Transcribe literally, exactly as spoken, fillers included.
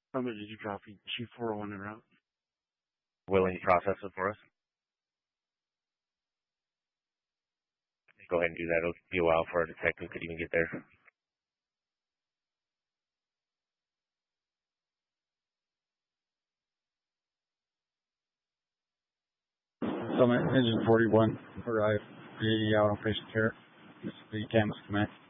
How much did you drop G four one and out? Willing to process it for us? Go ahead and do that. It'll be a while for our detective could even get there. Summit Engine forty-one arrived. The out on patient care. This is the Camus Command.